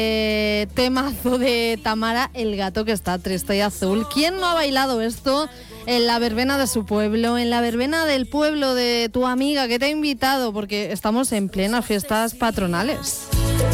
Temazo de Tamara, el gato que está triste y azul. ¿Quién no ha bailado esto en la verbena de su pueblo, en la verbena del pueblo de tu amiga que te ha invitado? Porque estamos en plenas fiestas patronales.